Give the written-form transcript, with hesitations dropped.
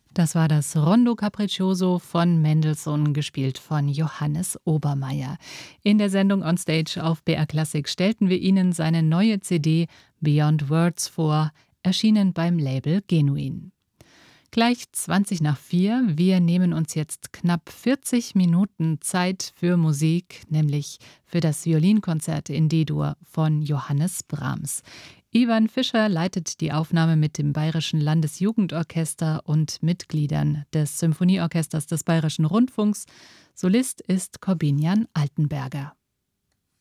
Das war das Rondo Capriccioso von Mendelssohn, gespielt von Johannes Obermeier. In der Sendung On Stage auf BR Classic stellten wir Ihnen seine neue CD Beyond Words vor, erschienen beim Label Genuin. Gleich 20 nach 4. Wir nehmen uns jetzt knapp 40 Minuten Zeit für Musik, nämlich für das Violinkonzert in D-Dur von Johannes Brahms. Ivan Fischer leitet die Aufnahme mit dem Bayerischen Landesjugendorchester und Mitgliedern des Symphonieorchesters des Bayerischen Rundfunks. Solist ist Korbinian Altenberger.